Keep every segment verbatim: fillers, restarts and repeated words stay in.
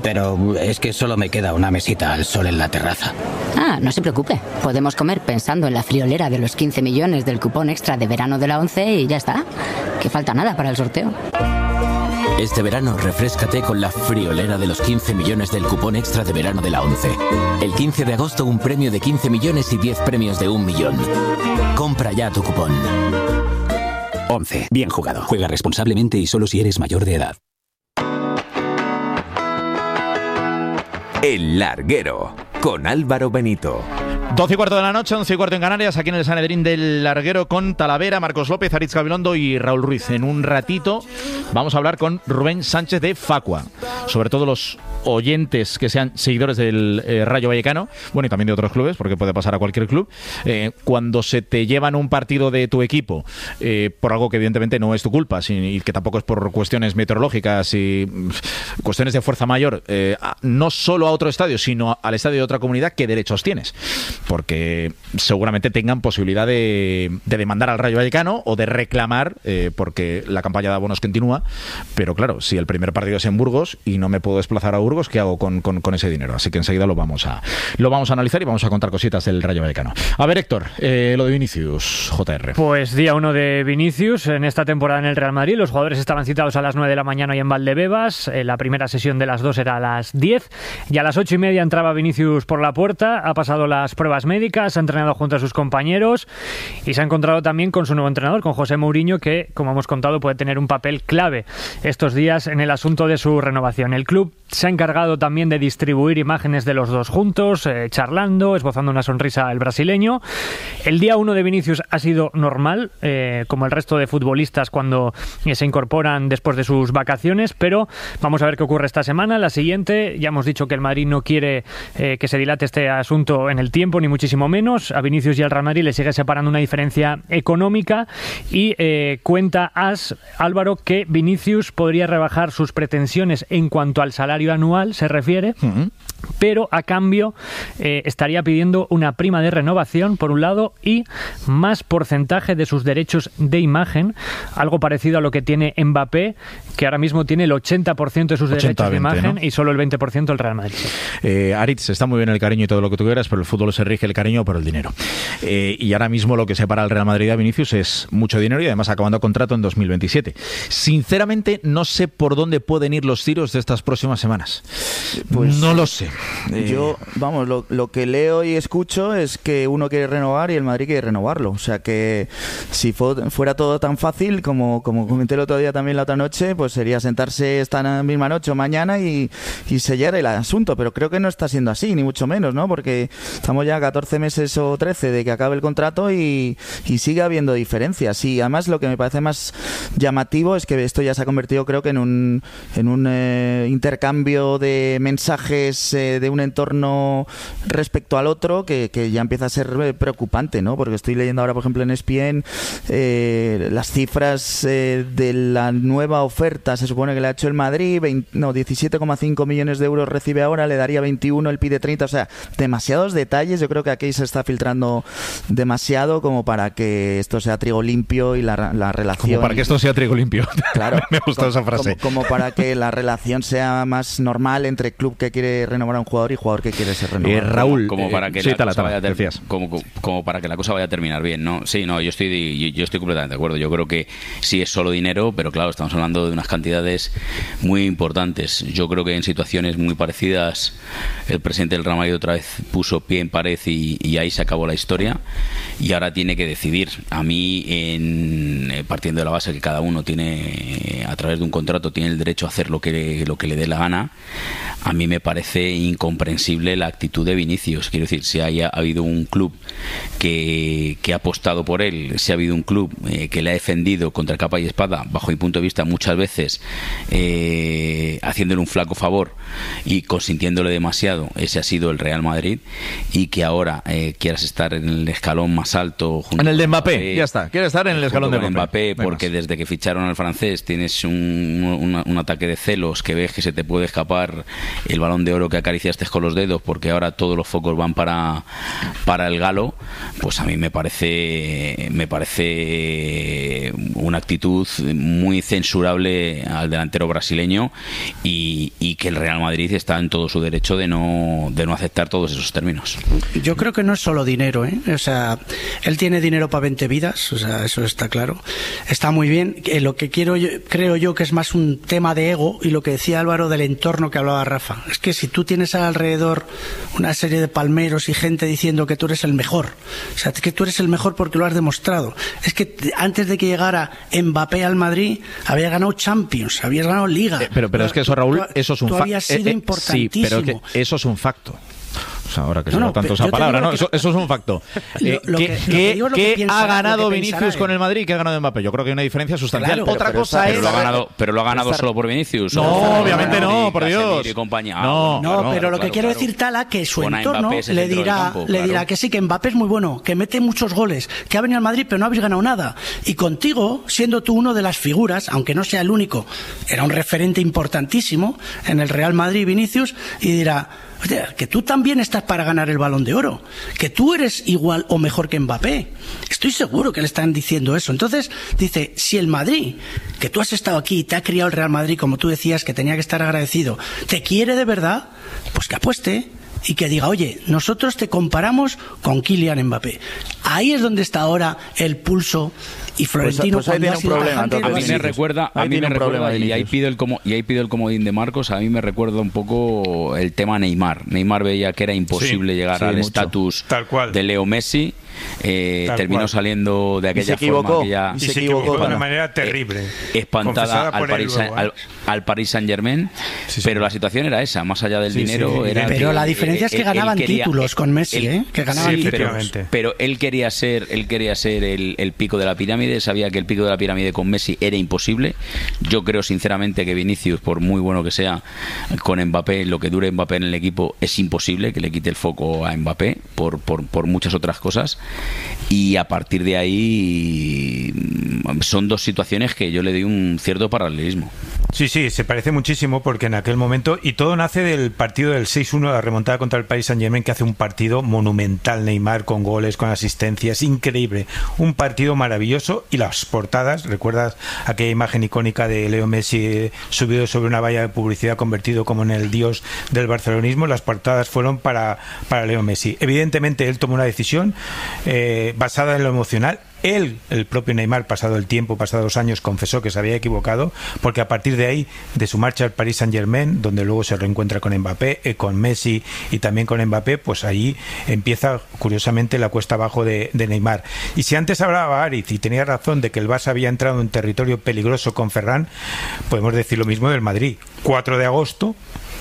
Pero es que solo me queda una mesita al sol en la terraza. Ah, no se preocupe. Podemos comer pensando en la friolera de los quince millones del cupón extra de verano de la ONCE y ya está. Que falta nada para el sorteo. Este verano refréscate con la friolera de los quince millones del cupón extra de verano de la ONCE. El quince de agosto un premio de quince millones y diez premios de un millón. Compra ya tu cupón. ONCE. Bien jugado. Juega responsablemente y solo si eres mayor de edad. El Larguero, con Álvaro Benito. doce y cuarto de la noche, once y cuarto en Canarias, aquí en el Sanedrín del Larguero con Talavera, Marcos López, Aritz Gabilondo y Raúl Ruiz. En un ratito vamos a hablar con Rubén Sánchez de Facua, sobre todo los oyentes que sean seguidores del eh, Rayo Vallecano, bueno, y también de otros clubes, porque puede pasar a cualquier club, eh, cuando se te llevan un partido de tu equipo eh, por algo que evidentemente no es tu culpa sin, y que tampoco es por cuestiones meteorológicas y pff, cuestiones de fuerza mayor, eh, a, no solo a otro estadio, sino al estadio de otra comunidad, ¿qué derechos tienes? Porque seguramente tengan posibilidad de, de demandar al Rayo Vallecano o de reclamar, eh, porque la campaña de abonos continúa, pero claro, si el primer partido es en Burgos y no me puedo desplazar a Burgos, ¿qué hago con, con, con ese dinero? Así que enseguida lo vamos a lo vamos a analizar y vamos a contar cositas del Rayo Vallecano. A ver, Héctor, eh, lo de Vinicius, J R. Pues día uno de Vinicius en esta temporada en el Real Madrid. Los jugadores estaban citados a las nueve de la mañana y en Valdebebas. Eh, la primera sesión de las dos era a las diez y a las ocho y media entraba Vinicius por la puerta. Ha pasado las pruebas médicas, ha entrenado junto a sus compañeros y se ha encontrado también con su nuevo entrenador, con José Mourinho, que, como hemos contado, puede tener un papel clave estos días en el asunto de su renovación. El club se ha encargado también de distribuir imágenes de los dos juntos, eh, charlando, esbozando una sonrisa al brasileño. El día uno de Vinicius ha sido normal, eh, como el resto de futbolistas cuando eh, se incorporan después de sus vacaciones, pero vamos a ver qué ocurre esta semana. La siguiente, ya hemos dicho que el Madrid no quiere eh, que se dilate este asunto en el tiempo, ni muchísimo menos. A Vinicius y al Real Madrid le sigue separando una diferencia económica y eh, cuenta As, Álvaro, que Vinicius podría rebajar sus pretensiones en cuanto al salario anual se refiere, uh-huh. pero a cambio eh, estaría pidiendo una prima de renovación por un lado y más porcentaje de sus derechos de imagen, algo parecido a lo que tiene Mbappé, que ahora mismo tiene el ochenta por ciento de sus ochenta, derechos veinte, de imagen, ¿no? Y solo el veinte por ciento el Real Madrid. Eh, Aritz, está muy bien el cariño y todo lo que tú quieras, pero el fútbol se rige el cariño por el dinero. Eh, y ahora mismo lo que separa al Real Madrid a Vinicius es mucho dinero y además acabando contrato en dos mil veintisiete. Sinceramente, no sé por dónde pueden ir los tiros de estas próximas semanas. Pues no lo sé. Yo, vamos, lo, lo que leo y escucho es que uno quiere renovar y el Madrid quiere renovarlo. O sea que si fuera todo tan fácil, como, como comenté el otro día también la otra noche, pues sería sentarse esta misma noche o mañana y, y sellar el asunto. Pero creo que no está siendo así, ni mucho menos, ¿no? Porque estamos ya a catorce meses o trece de que acabe el contrato y, y sigue habiendo diferencias. Y además lo que me parece más llamativo es que esto ya se ha convertido, creo que en un, en un eh, intercambio de mensajes eh, de un entorno respecto al otro que, que ya empieza a ser preocupante, ¿no? Porque estoy leyendo ahora, por ejemplo, en E S P N eh, las cifras eh, de la nueva oferta. Se supone que le ha hecho el Madrid, veinte, no, diecisiete coma cinco millones de euros recibe ahora, le daría veintiuno, él pide treinta, o sea, demasiados detalles. Yo creo que aquí se está filtrando demasiado como para que esto sea trigo limpio y la, la relación... Como para que esto sea trigo limpio. Claro. Me ha gustado esa frase. Como, como para que la relación sea más normal entre club que quiere renovar a un jugador y jugador que quiere ser renovado. Eh, Raúl, como para que eh, sí, la tala, cosa tala, vaya ter- como, como, como para que la cosa vaya a terminar bien, ¿no? Sí, no, yo estoy yo, yo estoy completamente de acuerdo. Yo creo que sí es solo dinero, pero claro, estamos hablando de unas cantidades muy importantes. Yo creo que en situaciones muy parecidas el presidente del Real Madrid otra vez puso pie en pared y, y ahí se acabó la historia y ahora tiene que decidir. A mí, en, eh, partiendo de la base que cada uno tiene, a través de un contrato, tiene el derecho a hacer lo que, lo que le dé la gana, a mí me parece incomprensible la actitud de Vinicius. Quiero decir, si haya habido un club que, que ha apostado por él, si ha habido un club eh, que le ha defendido contra capa y espada, bajo mi punto de vista muchas veces eh, haciéndole un flaco favor y consintiéndole demasiado, ese ha sido el Real Madrid, y que ahora eh, quieras estar en el escalón más alto junto en el de Mbappé, Mbappé, ya está, quiere estar en el escalón de Mbappé, Mbappé porque más. Desde que ficharon al francés tienes un, un, un ataque de celos que ves que se te puede escapar el Balón de Oro que acariciaste con los dedos, porque ahora todos los focos van para, para el galo, pues a mí me parece me parece una actitud muy censurable al delantero brasileño y, y que el Real Madrid está en todo su derecho de no, de no aceptar todos esos términos. Yo creo que no es solo dinero, ¿eh? O sea, él tiene dinero para veinte vidas, o sea, eso está claro. Está muy bien. Eh, lo que quiero yo, creo yo que es más un tema de ego, y lo que decía Álvaro del entorno que hablaba Rafa. Es que si tú tienes alrededor una serie de palmeros y gente diciendo que tú eres el mejor, o sea, que tú eres el mejor porque lo has demostrado. Es que antes de que llegara Mbappé al Madrid, había ganado Champions, había ganado Liga. Eh, pero, pero es que eso, Raúl, eso es un facto. Tú habías sido eh, eh, importantísimo. Sí, pero que eso es un facto. O sea, ahora que se no, no, no, tanto esa palabra, ¿no? Que... Eso, eso es un facto. Eh, lo, lo ¿Qué, que, lo ¿qué, que digo es lo ¿qué que piensa, ha ganado Vinicius él. con el Madrid y qué ha ganado Mbappé? Yo creo que hay una diferencia sustancial. Claro, Otra pero, cosa pero es... Lo ha ganado, pero lo ha ganado estar... solo por Vinicius. No, o obviamente no, por Dios. Y compañía. No, no, claro, pero claro, lo que claro, quiero claro. decir, Tala, que su Con entorno Mbappé le dirá, campo, le claro. dirá que sí, que Mbappé es muy bueno, que mete muchos goles, que ha venido al Madrid pero no habéis ganado nada. Y contigo, siendo tú uno de las figuras, aunque no sea el único, era un referente importantísimo en el Real Madrid, Vinicius, y dirá... Oye, que tú también estás para ganar el Balón de Oro, que tú eres igual o mejor que Mbappé. Estoy seguro que le están diciendo eso. Entonces, dice, si el Madrid, que tú has estado aquí y te ha criado el Real Madrid, como tú decías, que tenía que estar agradecido, te quiere de verdad, pues que apueste y que diga, oye, nosotros te comparamos con Kylian Mbappé. Ahí es donde está ahora el pulso. Y Florentino, pues, pues ahí tiene un problema. A mí me recuerda, a mí me recuerda y ahí pido el como, y ahí pido el comodín de Marcos. A mí me recuerda un poco el tema Neymar. Neymar veía que era imposible sí, llegar sí, al estatus de Leo Messi. Eh, terminó cual. saliendo de aquella forma que ya y se equivocó de una manera terrible, eh, espantada al Paris, luego, al, al Paris Saint Germain, sí, sí. Pero la situación era esa, más allá del sí, dinero. Sí, era pero que, la diferencia eh, es que ganaban quería, títulos con Messi, él, ¿eh? Que ganaban sí, títulos. Pero, pero él quería ser, él quería ser el, el pico de la pirámide, sabía que el pico de la pirámide con Messi era imposible. Yo creo sinceramente que Vinicius, por muy bueno que sea, con Mbappé, lo que dure Mbappé en el equipo es imposible que le quite el foco a Mbappé por, por, por muchas otras cosas. Y a partir de ahí son dos situaciones que yo le doy un cierto paralelismo. Sí, sí, se parece muchísimo porque en aquel momento, y todo nace del partido del seis uno, la remontada contra el Paris Saint-Germain, que hace un partido monumental, Neymar, con goles, con asistencias, increíble, un partido maravilloso. Y las portadas, ¿recuerdas aquella imagen icónica de Leo Messi subido sobre una valla de publicidad, convertido como en el dios del barcelonismo? Las portadas fueron para, para Leo Messi. Evidentemente él tomó una decisión eh, basada en lo emocional. Él, el propio Neymar, pasado el tiempo, pasados los años, confesó que se había equivocado, porque a partir de ahí, de su marcha al Paris Saint-Germain, donde luego se reencuentra con Mbappé, eh, con Messi y también con Mbappé, pues ahí empieza, curiosamente, la cuesta abajo de, de Neymar. Y si antes hablaba Ariz y tenía razón de que el Barça había entrado en territorio peligroso con Ferran, podemos decir lo mismo del Madrid. cuatro de agosto,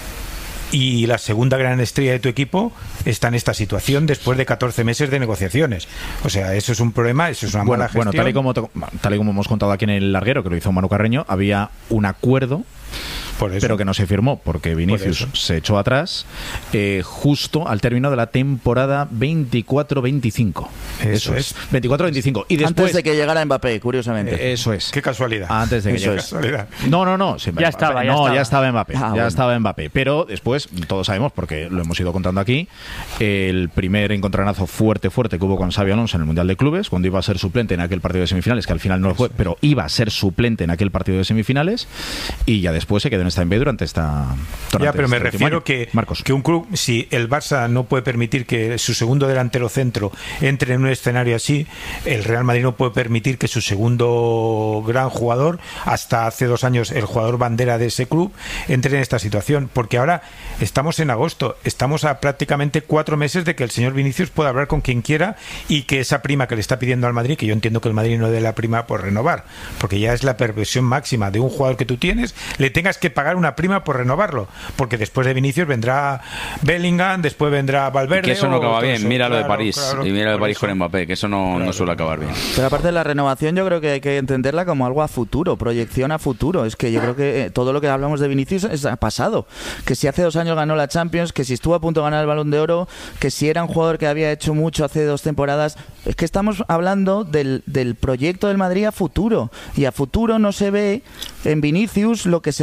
y la segunda gran estrella de tu equipo está en esta situación después de catorce meses de negociaciones. O sea, eso es un problema, eso es una bueno, mala gestión. Bueno, tal y, como, tal y como hemos contado aquí en El Larguero, que lo hizo Manu Carreño, había un acuerdo, por eso. pero que no se firmó, porque Vinicius se echó atrás eh, justo al término de la temporada veinticuatro veinticinco. Eso, eso es. veinticuatro veinticinco. Y después, antes de que llegara Mbappé, curiosamente. Eh, eso es. Qué casualidad. Antes de que eso llegara. No, no, no. Sí, ya estaba, ya no, estaba. ya estaba Mbappé. Ah, ya bueno. estaba Mbappé. Pero después, todos sabemos, porque lo hemos ido contando aquí, el primer encontronazo fuerte, fuerte que hubo con Xabi Alonso en el Mundial de Clubes, cuando iba a ser suplente en aquel partido de semifinales, que al final no lo fue, pero iba a ser suplente en aquel partido de semifinales, y ya después se quedó en esta N B durante esta... Durante ya, pero este me refiero que, Marcos. que un club, si el Barça no puede permitir que su segundo delantero centro entre en un escenario así, el Real Madrid no puede permitir que su segundo gran jugador, hasta hace dos años el jugador bandera de ese club, entre en esta situación, porque ahora estamos en agosto, estamos a prácticamente cuatro meses de que el señor Vinicius pueda hablar con quien quiera y que esa prima que le está pidiendo al Madrid, que yo entiendo que el Madrid no dé la prima por renovar, porque ya es la perversión máxima de un jugador que tú tienes, le tengas que pagar una prima por renovarlo, porque después de Vinicius vendrá Bellingham, después vendrá Valverde. Que eso no acaba bien, eso. mira lo claro, de París, claro, y mira lo de París eso. con Mbappé, que eso no, claro, no suele acabar bien. Pero aparte de la renovación, yo creo que hay que entenderla como algo a futuro, proyección a futuro. Es que yo creo que eh, todo lo que hablamos de Vinicius es pasado. Que si hace dos años ganó la Champions, que si estuvo a punto de ganar el Balón de Oro, que si era un jugador que había hecho mucho hace dos temporadas. Es que estamos hablando del, del proyecto del Madrid a futuro. Y a futuro no se ve en Vinicius lo que se veía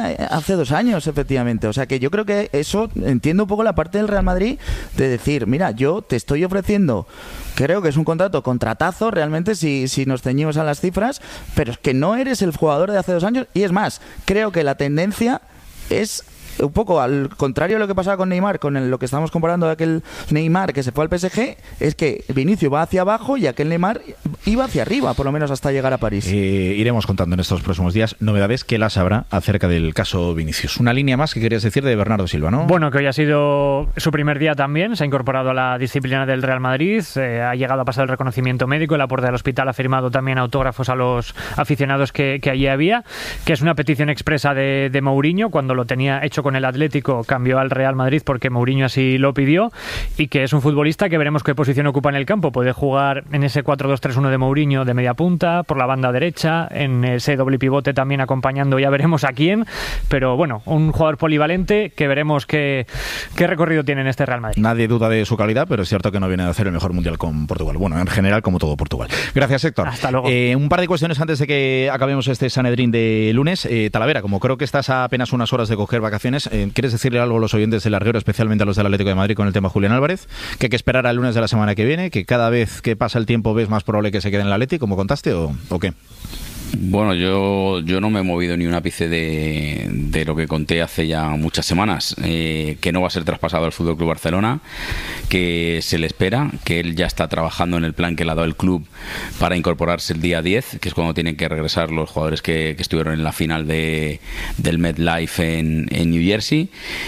tenía hace dos años, efectivamente. O sea que yo creo que eso, entiendo un poco la parte del Real Madrid de decir, mira, yo te estoy ofreciendo, creo que es un contrato contratazo realmente si, si nos ceñimos a las cifras, pero es que no eres el jugador de hace dos años. Y es más, creo que la tendencia es un poco al contrario de lo que pasaba con Neymar, con el, lo que estábamos comparando de aquel Neymar que se fue al P S G, es que Vinicius va hacia abajo y aquel Neymar iba hacia arriba, por lo menos hasta llegar a París. Eh, iremos contando en estos próximos días novedades que las habrá acerca del caso Vinicius. Una línea más que querías decir de Bernardo Silva, ¿no? Bueno, que hoy ha sido su primer día también, se ha incorporado a la disciplina del Real Madrid, eh, ha llegado a pasar el reconocimiento médico, en la puerta del hospital ha firmado también autógrafos a los aficionados que, que allí había, que es una petición expresa de, de Mourinho, cuando lo tenía hecho con el Atlético cambió al Real Madrid porque Mourinho así lo pidió, y que es un futbolista que veremos qué posición ocupa en el campo. Puede jugar en ese cuatro dos tres uno de Mourinho de media punta, por la banda derecha, en ese doble pivote también acompañando, ya veremos a quién, pero bueno, un jugador polivalente que veremos qué, qué recorrido tiene en este Real Madrid. Nadie duda de su calidad, pero es cierto que no viene a hacer el mejor mundial con Portugal. Bueno, en general, como todo Portugal. Gracias, Héctor. Hasta luego. Eh, un par de cuestiones antes de que acabemos este Sanedrín de lunes. Eh, Talavera, como creo que estás a apenas unas horas de coger vacaciones, eh, ¿quieres decirle algo a los oyentes del Larguero, especialmente a los del Atlético de Madrid, con el tema Julián Álvarez? ¿Que hay que esperar al lunes de la semana que viene? ¿Que cada vez que pasa el tiempo ves más probable que se quede en el Atleti, como contaste, o, o qué? Bueno, yo, yo no me he movido ni un ápice de, de lo que conté hace ya muchas semanas, eh, que no va a ser traspasado al F C Barcelona, que se le espera, que él ya está trabajando en el plan que le ha dado el club para incorporarse el día diez, que es cuando tienen que regresar los jugadores que, que estuvieron en la final de, del MetLife en, en New Jersey,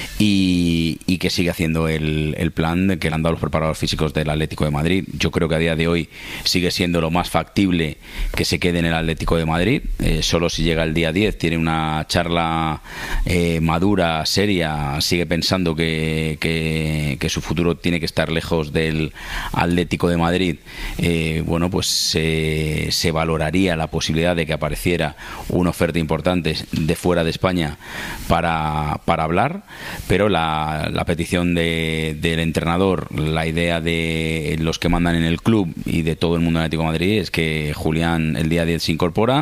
y, y que sigue haciendo el, el plan que le han dado los preparadores físicos del Atlético de Madrid. Yo creo que a día de hoy sigue siendo lo más factible que se quede en el Atlético de Madrid. Madrid, eh, solo si llega el día diez, tiene una charla eh, madura, seria, sigue pensando que, que, que su futuro tiene que estar lejos del Atlético de Madrid, eh, bueno, pues se, se valoraría la posibilidad de que apareciera una oferta importante de fuera de España para, para hablar, pero la, la petición de, del entrenador, la idea de los que mandan en el club y de todo el mundo del Atlético de Madrid es que Julián el día diez se incorpora,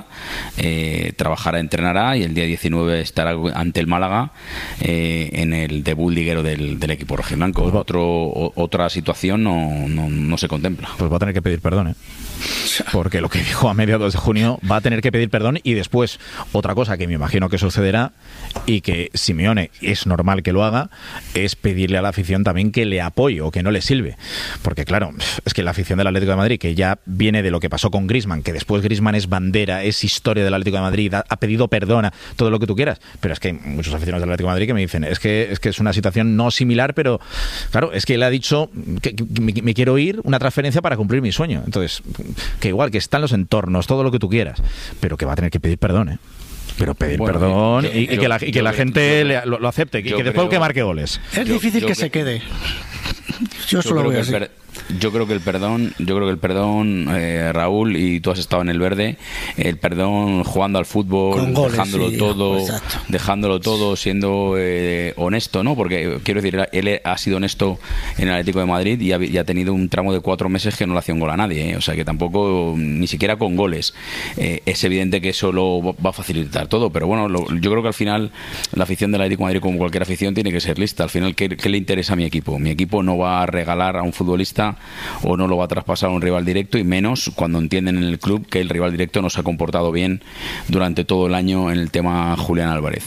Eh, trabajará, entrenará y el día diecinueve estará ante el Málaga eh, en el debut liguero del, del equipo rojiblanco. Pues Otro, o, otra situación no, no, no se contempla. Pues va a tener que pedir perdón, ¿eh? Porque lo que dijo a mediados de junio, va a tener que pedir perdón. Y después, otra cosa que me imagino que sucederá, y que Simeone es normal que lo haga, es pedirle a la afición también que le apoye o que no le sirve. Porque claro, es que la afición del Atlético de Madrid, que ya viene de lo que pasó con Griezmann, que después Griezmann es bandera, es historia del Atlético de Madrid, ha, ha pedido perdón, todo lo que tú quieras, pero es que hay muchos aficionados del Atlético de Madrid que me dicen, es que es que es una situación no similar, pero claro, es que él ha dicho que, que me, me quiero ir, una transferencia para cumplir mi sueño. Entonces, que igual que están los entornos, todo lo que tú quieras, pero que va a tener que pedir perdón, ¿eh? Pero pedir bueno, perdón yo, yo, y, y, que la, y que la gente yo, le, lo, lo acepte, y que después creo, que marque goles. Es difícil yo, que, que se quede. Yo, yo solo voy así. Per, yo creo que el perdón, yo creo que el perdón, eh, Raúl, y tú has estado en el verde, el perdón jugando al fútbol, goles, dejándolo sí, todo, exacto. dejándolo todo, siendo eh, honesto, ¿no? Porque quiero decir, él ha sido honesto en el Atlético de Madrid y ha, y ha tenido un tramo de cuatro meses que no le hacía un gol a nadie, ¿eh? O sea que tampoco, ni siquiera con goles. Eh, es evidente que eso lo va a facilitar todo, pero bueno, lo, yo creo que al final la afición del Atlético de Madrid, como cualquier afición, tiene que ser lista. Al final, ¿qué, qué le interesa a mi equipo? Mi equipo no va a regalar a un futbolista o no lo va a traspasar a un rival directo, y menos cuando entienden en el club que el rival directo no se ha comportado bien durante todo el año en el tema Julián Álvarez.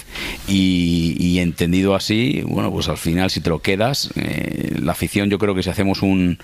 Y, y entendido así, bueno, pues al final si te lo quedas, eh, la afición, yo creo que si hacemos un,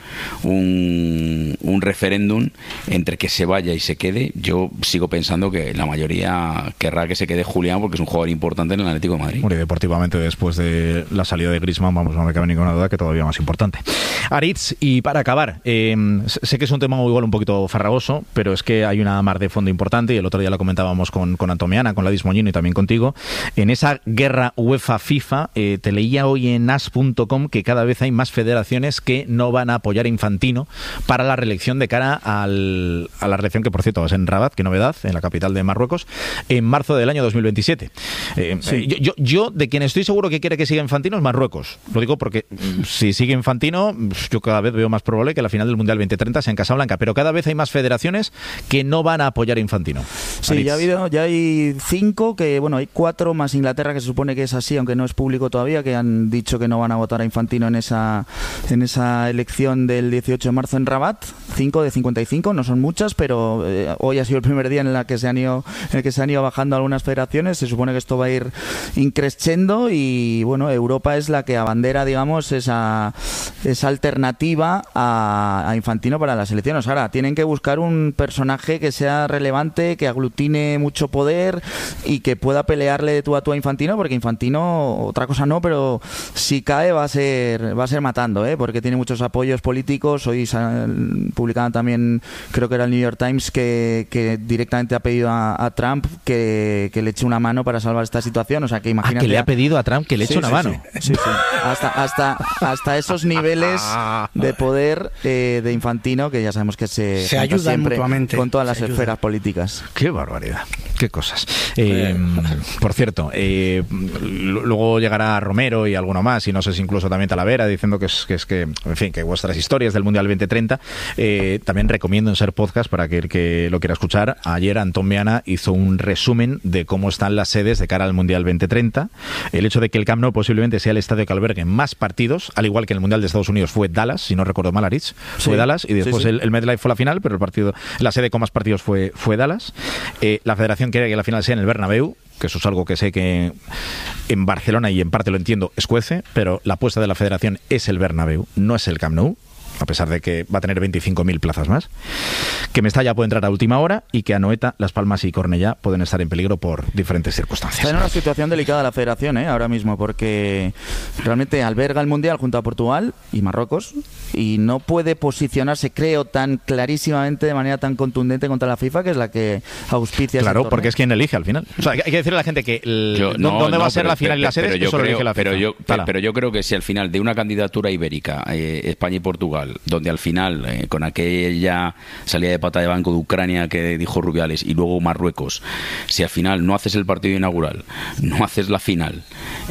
un, un referéndum entre que se vaya y se quede, yo sigo pensando que la mayoría querrá que se quede Julián porque es un jugador importante en el Atlético de Madrid. Bueno, y deportivamente después de la salida de Griezmann, vamos, no me cabe ninguna duda que todavía más importante. Aritz, y para acabar, eh, sé que es un tema igual un poquito farragoso, pero es que hay una mar de fondo importante, y el otro día la comentábamos con, con Antomiana, con Ladis Moñino y también contigo. En esa guerra UEFA-FIFA, eh, te leía hoy en as punto com que cada vez hay más más federaciones que no van a apoyar a Infantino para la reelección de cara al, a la reelección que, por cierto, va a ser en Rabat, qué novedad, en la capital de Marruecos, en marzo del año dos mil veintisiete. Eh, sí. yo, yo, yo, de quien estoy seguro que quiere que siga Infantino es Marruecos. Lo digo porque si sigue Infantino, yo cada vez veo más probable que la final del Mundial veinte treinta sea en Casablanca, pero cada vez hay más federaciones que no van a apoyar a Infantino. Sí, Aritz. ya ha habido, ya hay cinco, que bueno, hay cuatro más Inglaterra, que se supone que es así, aunque no es público todavía, que han dicho que no van a votar a Infantino en esa en esa elección del dieciocho de marzo en Rabat. Cinco de cincuenta y cinco, no son muchas, pero eh, hoy ha sido el primer día en la que se han ido, en el que se han ido bajando algunas federaciones. Se supone que esto va a ir increciendo y bueno, Europa es la que abandera, digamos, esa, esa alternativa a, a Infantino para las elecciones. Ahora, tienen que buscar un personaje que sea relevante, que aglutine mucho poder y que pueda pelearle de tú a tú a Infantino, porque Infantino, otra cosa no, pero si cae va a ser va a ser matando, ¿eh? Porque tiene muchos apoyos políticos. Hoy publicaban también, creo que era el New York Times, que, que directamente ha pedido a, a Trump que, que le eche una mano para salvar esta situación. O sea, que imagínate... Ah, que le ha pedido a Trump que le eche sí, una sí, mano. Sí, sí, sí. Hasta, hasta, hasta esos niveles de poder eh, de Infantino, que ya sabemos que se, se ayudan siempre mutuamente con todas las se esferas ayudan. políticas. Qué barbaridad, qué cosas. Eh, por cierto, eh, luego llegará Romero y alguno más, y no sé si incluso también Talavera, diciendo que es que, es que en fin, que vuestras historias del Mundial veinte treinta. Eh, también recomiendo en Ser Podcast para que el que lo quiera escuchar. Ayer Antón Meana hizo un resumen de cómo están las sedes de cara al Mundial veinte treinta. El hecho de que el Camp Nou posiblemente sea el estadio que albergue más partidos, al igual que en el Mundial de Estados Unidos fue Dallas, si no recuerdo mal, Aritz, fue sí, Dallas, y después sí, sí. El, el MetLife fue la final, pero el partido, la sede con más partidos fue, fue Dallas. Eh, la federación quiere que la final sea en el Bernabéu, que eso es algo que sé que en Barcelona, y en parte lo entiendo, escuece, pero la apuesta de la federación es el Bernabéu, no es el Camp Nou, a pesar de que va a tener veinticinco mil plazas más, que Mestalla puede entrar a última hora y que Anoeta, Las Palmas y Cornellá pueden estar en peligro por diferentes circunstancias. Está en una situación delicada la federación, ¿eh? Ahora mismo, porque realmente alberga el Mundial junto a Portugal y Marruecos y no puede posicionarse, creo, tan clarísimamente, de manera tan contundente contra la FIFA, que es la que auspicia. Claro, porque es quien elige al final. O sea, hay que decirle a la gente que el, yo, no, dónde no, va a ser pero, la final pero, y la sede, pero yo eso lo creo, elige la FIFA. Pero yo, pero, pero yo creo que si al final de una candidatura ibérica, eh, España y Portugal, donde al final, eh, con aquella salida de pata de banco de Ucrania que dijo Rubiales, y luego Marruecos, si al final no haces el partido inaugural, no haces la final,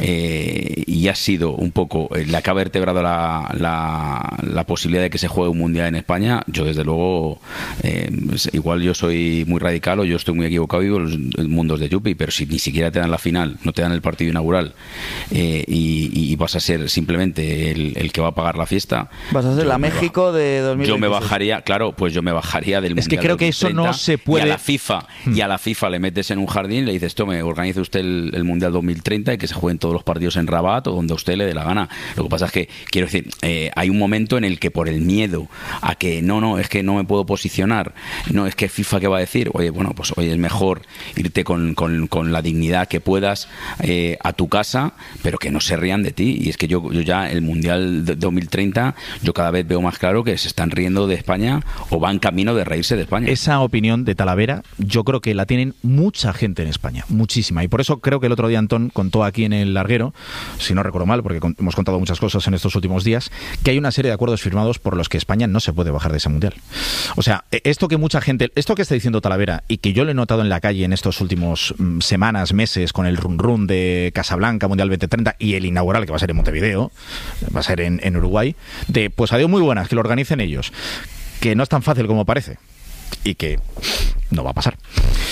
eh, y ha sido un poco eh, la que ha vertebrado la, la, la posibilidad de que se juegue un mundial en España, yo desde luego, eh, igual yo soy muy radical o yo estoy muy equivocado y vivo los mundos de Yupi, pero si ni siquiera te dan la final, no te dan el partido inaugural, eh, y, y vas a ser simplemente el, el que va a pagar la fiesta, vas a ser la México de dos mil veintiséis. Yo me bajaría, claro, pues yo me bajaría del es Mundial que creo que eso no se puede. Y a la FIFA, y a la FIFA le metes en un jardín y le dices, tome, organice usted el, el Mundial dos mil treinta y que se jueguen todos los partidos en Rabat o donde a usted le dé la gana. Lo que pasa es que, quiero decir, eh, hay un momento en el que por el miedo a que no, no, es que no me puedo posicionar, no, es que FIFA qué va a decir, oye, bueno, pues oye, es mejor irte con, con, con la dignidad que puedas eh, a tu casa, pero que no se rían de ti. Y es que yo, yo ya el Mundial de dos mil treinta, yo cada vez veo más claro que se están riendo de España o van camino de reírse de España. Esa opinión de Talavera yo creo que la tienen mucha gente en España, muchísima, y por eso creo que el otro día Antón contó aquí en el Larguero, si no recuerdo mal, porque hemos contado muchas cosas en estos últimos días, que hay una serie de acuerdos firmados por los que España no se puede bajar de ese Mundial. O sea, esto que mucha gente, esto que está diciendo Talavera y que yo lo he notado en la calle en estos últimos mm, semanas, meses, con el run run de Casablanca, Mundial veinte treinta y el inaugural que va a ser en Montevideo, va a ser en, en Uruguay, de pues adiós muy buenas, que lo organicen ellos, que no es tan fácil como parece y que no va a pasar.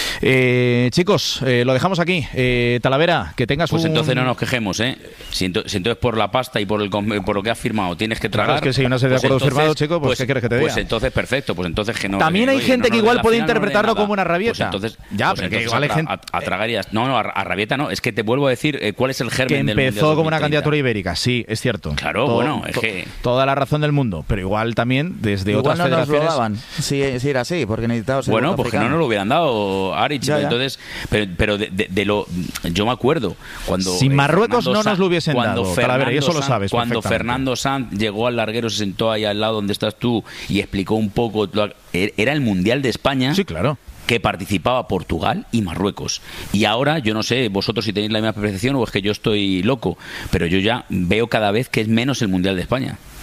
Eh, chicos, eh, lo dejamos aquí. Eh, Talavera, que tengas pues un... entonces no nos quejemos, ¿eh? Si, ento si entonces por la pasta y por el por lo que has firmado tienes que tragar... Claro, es que si hay una serie de pues acuerdos entonces, firmados, chicos, pues, pues ¿qué quieres que te diga? Pues entonces perfecto, pues entonces que no... También hay oye, gente no que nos igual puede final, interpretarlo no como una rabieta. Pues entonces, ya, pues pero que entonces igual hay a, gente... A, a tragar y a, no, no, a, a rabieta no, es que te vuelvo a decir eh, cuál es el germen que del empezó como una candidatura ibérica, sí, es cierto. Claro, Todo, bueno, es to, que... Toda la razón del mundo, pero igual también desde igual otras no federaciones... Nos lo daban, si, si era así, porque necesitábamos... Bueno, pues que no nos lo hubieran dado, Aritz, ya, ya. entonces... Pero, pero de, de, de lo... Yo me acuerdo cuando... Si Marruecos eh, no nos lo hubiesen cuando dado, Fernando Talavera, y eso lo Sanz, sabes Cuando Fernando Sanz llegó al larguero, se sentó ahí al lado donde estás tú y explicó un poco... Era el Mundial de España. Sí, claro. Que participaba Portugal y Marruecos. Y ahora, yo no sé, vosotros si tenéis la misma percepción o es que yo estoy loco, pero yo ya veo cada vez que es menos el Mundial de España.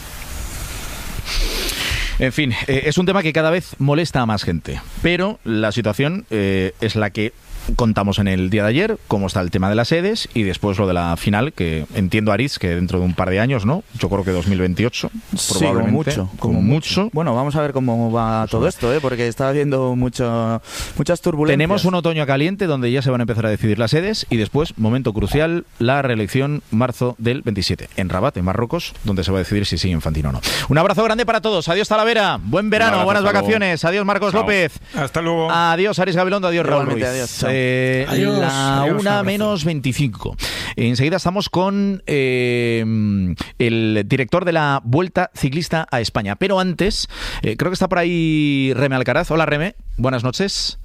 En fin, eh, es un tema que cada vez molesta a más gente, pero la situación eh, es la que contamos en el día de ayer, cómo está el tema de las sedes y después lo de la final, que entiendo, Aritz, que dentro de un par de años, ¿no? Yo creo que dos mil veintiocho, sí, probablemente. Como mucho, como mucho. Bueno, vamos a ver cómo va pues todo esto, ¿eh? Porque está habiendo mucho, muchas turbulencias. Tenemos un otoño caliente donde ya se van a empezar a decidir las sedes y después, momento crucial, la reelección marzo del veintisiete, en Rabat, en Marruecos, donde se va a decidir si sigue Infantino o no. Un abrazo grande para todos. Adiós, Talavera. Buen verano, buenas vacaciones. Luego. Adiós, Marcos Chao. López. Hasta luego. Adiós, Aritz Gabilondo. Adiós, Raúl Ruiz. Adiós. Eh, Adiós. La Adiós, una un menos veinticinco. Enseguida estamos con eh, el director de la Vuelta Ciclista a España. Pero antes, eh, creo que está por ahí Reme Alcaraz. Hola, Reme. Buenas noches.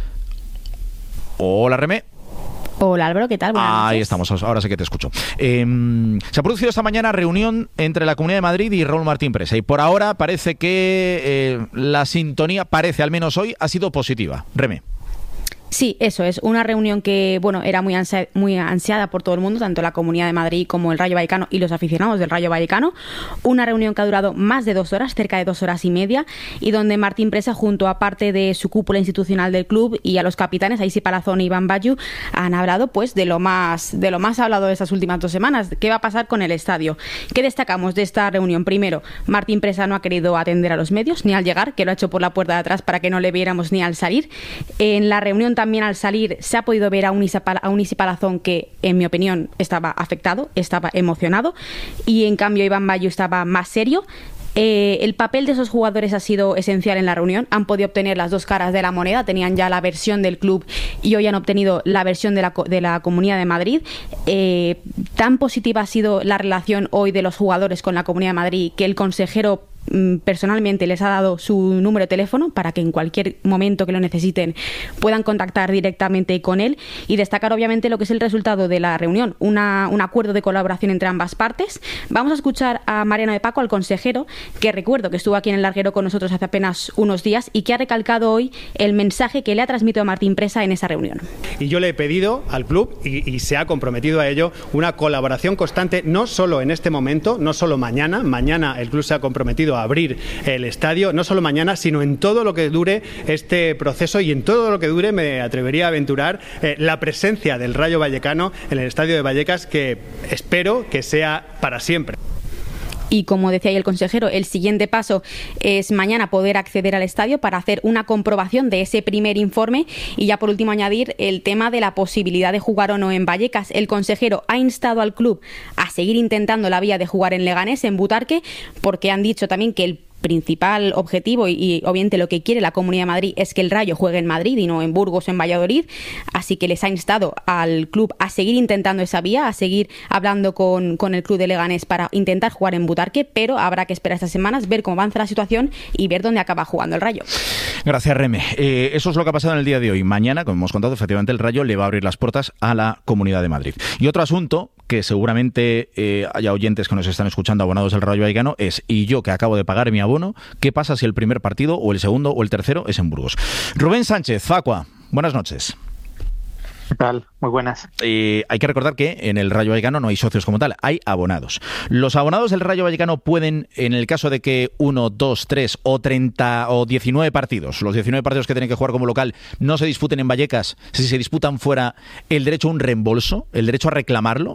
Hola, Reme. Hola, Álvaro, ¿qué tal? Buenas Ahí noches. estamos, ahora sí que te escucho. Eh, se ha producido esta mañana reunión entre la Comunidad de Madrid y Raúl Martín Presa y por ahora parece que eh, la sintonía, parece al menos hoy, ha sido positiva. Reme. Sí, eso es. Una reunión que, bueno, era muy, ansia, muy ansiada por todo el mundo, tanto la Comunidad de Madrid como el Rayo Vallecano y los aficionados del Rayo Vallecano. Una reunión que ha durado más de dos horas, cerca de dos horas y media, y donde Martín Presa, junto a parte de su cúpula institucional del club y a los capitanes, Aisi Palazón y Iván Bayu, han hablado pues de lo más de lo más hablado de estas últimas dos semanas. ¿Qué va a pasar con el estadio? ¿Qué destacamos de esta reunión? Primero, Martín Presa no ha querido atender a los medios, ni al llegar, que lo ha hecho por la puerta de atrás para que no le viéramos ni al salir. En la reunión también al salir se ha podido ver a un Isi Palazón que, en mi opinión, estaba afectado, estaba emocionado, y en cambio Iván Bayu estaba más serio. Eh, el papel de esos jugadores ha sido esencial en la reunión. Han podido obtener las dos caras de la moneda. Tenían ya la versión del club y hoy han obtenido la versión de la, de la Comunidad de Madrid. Eh, tan positiva ha sido la relación hoy de los jugadores con la Comunidad de Madrid que el consejero personalmente les ha dado su número de teléfono para que en cualquier momento que lo necesiten puedan contactar directamente con él, y destacar obviamente lo que es el resultado de la reunión, una, un acuerdo de colaboración entre ambas partes. Vamos a escuchar a Mariano de Paco, al consejero, que recuerdo que estuvo aquí en el Larguero con nosotros hace apenas unos días y que ha recalcado hoy el mensaje que le ha transmitido a Martín Presa en esa reunión. Y yo le he pedido al club, y, y se ha comprometido a ello, una colaboración constante, no solo en este momento, no solo mañana, mañana el club se ha comprometido a abrir el estadio, no solo mañana, sino en todo lo que dure este proceso y en todo lo que dure, me atrevería a aventurar, eh, la presencia del Rayo Vallecano en el estadio de Vallecas, que espero que sea para siempre. Y como decía ahí el consejero, el siguiente paso es mañana poder acceder al estadio para hacer una comprobación de ese primer informe. Y ya por último añadir el tema de la posibilidad de jugar o no en Vallecas. El consejero ha instado al club a seguir intentando la vía de jugar en Leganés, en Butarque, porque han dicho también que el principal objetivo y, y obviamente lo que quiere la Comunidad de Madrid es que el Rayo juegue en Madrid y no en Burgos o en Valladolid, así que les ha instado al club a seguir intentando esa vía, a seguir hablando con, con el club de Leganés para intentar jugar en Butarque, pero habrá que esperar estas semanas, ver cómo avanza la situación y ver dónde acaba jugando el Rayo. Gracias, Reme. Eh, eso es lo que ha pasado en el día de hoy. Mañana, como hemos contado, efectivamente el Rayo le va a abrir las puertas a la Comunidad de Madrid. Y otro asunto que seguramente eh, haya oyentes que nos están escuchando, abonados del Rayo Vallecano, es: y yo que acabo de pagar mi abono, ¿qué pasa si el primer partido o el segundo o el tercero es en Burgos? Rubén Sánchez, Facua, buenas noches. ¿Qué tal? Muy buenas. Eh, hay que recordar que en el Rayo Vallecano no hay socios como tal, hay abonados. ¿Los abonados del Rayo Vallecano pueden, en el caso de que uno, dos, tres o treinta o diecinueve partidos, los diecinueve partidos que tienen que jugar como local, no se disputen en Vallecas, si se disputan fuera, el derecho a un reembolso, el derecho a reclamarlo?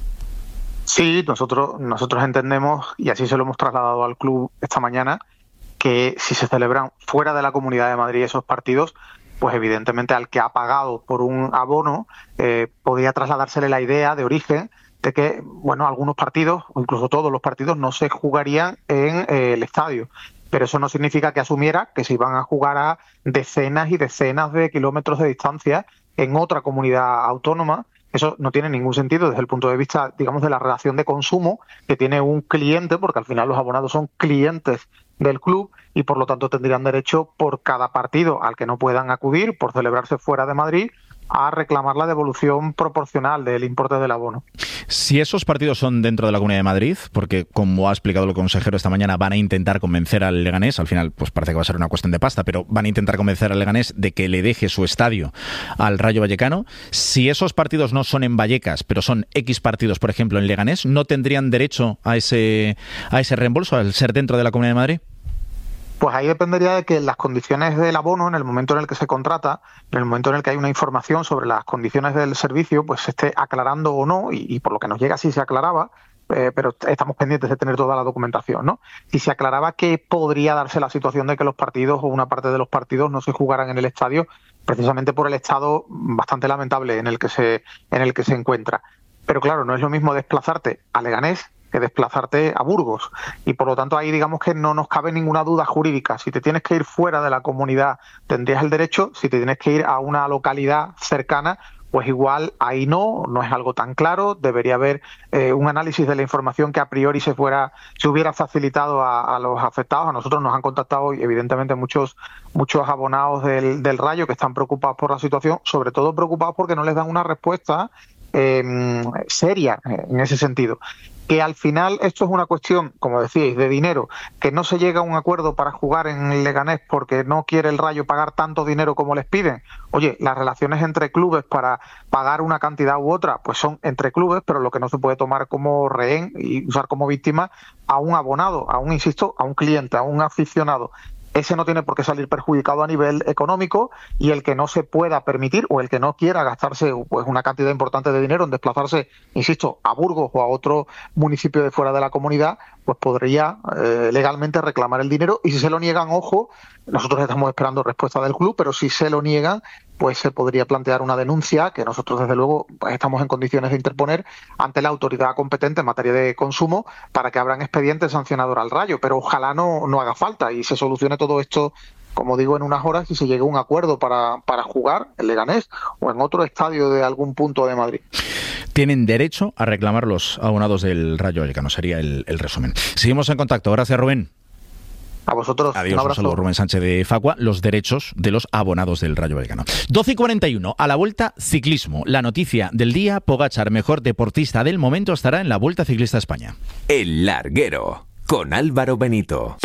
Sí, nosotros, nosotros entendemos, y así se lo hemos trasladado al club esta mañana, que si se celebran fuera de la Comunidad de Madrid esos partidos, pues evidentemente al que ha pagado por un abono eh, podría trasladársele la idea de origen de que, bueno, algunos partidos, o incluso todos los partidos, no se jugarían en eh, el estadio. Pero eso no significa que asumiera que se iban a jugar a decenas y decenas de kilómetros de distancia en otra comunidad autónoma. Eso no tiene ningún sentido desde el punto de vista, digamos, de la relación de consumo que tiene un cliente, porque al final los abonados son clientes del club y por lo tanto tendrían derecho por cada partido al que no puedan acudir por celebrarse fuera de Madrid a reclamar la devolución proporcional del importe del abono. Si esos partidos son dentro de la Comunidad de Madrid, porque como ha explicado el consejero esta mañana, van a intentar convencer al Leganés, al final pues parece que va a ser una cuestión de pasta, pero van a intentar convencer al Leganés de que le deje su estadio al Rayo Vallecano. Si esos partidos no son en Vallecas, pero son X partidos, por ejemplo, en Leganés, ¿no tendrían derecho a ese, a ese reembolso al ser dentro de la Comunidad de Madrid? Pues ahí dependería de que las condiciones del abono, en el momento en el que se contrata, en el momento en el que hay una información sobre las condiciones del servicio, pues se esté aclarando o no, y, y por lo que nos llega sí se aclaraba, eh, pero estamos pendientes de tener toda la documentación, ¿no? Si se aclaraba que podría darse la situación de que los partidos o una parte de los partidos no se jugaran en el estadio, precisamente por el estado bastante lamentable en el que se, en el que se encuentra. Pero claro, no es lo mismo desplazarte a Leganés que desplazarte a Burgos, y por lo tanto ahí digamos que no nos cabe ninguna duda jurídica. Si te tienes que ir fuera de la comunidad tendrías el derecho, si te tienes que ir a una localidad cercana, pues igual ahí no, no es algo tan claro. Debería haber eh, un análisis de la información que a priori se fuera, se hubiera facilitado a, a los afectados. A nosotros nos han contactado evidentemente muchos muchos abonados del, del Rayo que están preocupados por la situación, sobre todo preocupados porque no les dan una respuesta eh, seria en ese sentido. Que al final esto es una cuestión, como decíais, de dinero, que no se llega a un acuerdo para jugar en Leganés porque no quiere el Rayo pagar tanto dinero como les piden. Oye, las relaciones entre clubes para pagar una cantidad u otra, pues son entre clubes, pero lo que no se puede tomar como rehén y usar como víctima a un abonado, a un, insisto, a un cliente, a un aficionado. Ese no tiene por qué salir perjudicado a nivel económico, y el que no se pueda permitir o el que no quiera gastarse pues una cantidad importante de dinero en desplazarse, insisto, a Burgos o a otro municipio de fuera de la comunidad, pues podría eh, legalmente reclamar el dinero. Y si se lo niegan, ojo, nosotros estamos esperando respuesta del club, pero si se lo niegan, pues se podría plantear una denuncia que nosotros desde luego pues, estamos en condiciones de interponer ante la autoridad competente en materia de consumo para que abran expediente sancionador al Rayo, pero ojalá no, no haga falta y se solucione todo esto, como digo, en unas horas y se llegue a un acuerdo para, para jugar en Leganés o en otro estadio de algún punto de Madrid. Tienen derecho a reclamar los abonados del Rayo Vallecano, sería el, el resumen. Seguimos en contacto. Gracias, Rubén. A vosotros. Adiós, un, un saludo, Rubén Sánchez de Facua. Los derechos de los abonados del Rayo Vallecano. doce y cuarenta y uno, a la Vuelta Ciclismo. La noticia del día: Pogačar, mejor deportista del momento, estará en la Vuelta Ciclista a España. El Larguero, con Álvaro Benito.